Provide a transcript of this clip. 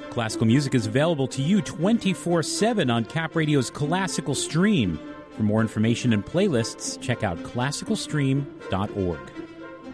Classical music is available to you 24/7 on Cap Radio's Classical Stream. For more information and playlists, check out classicalstream.org.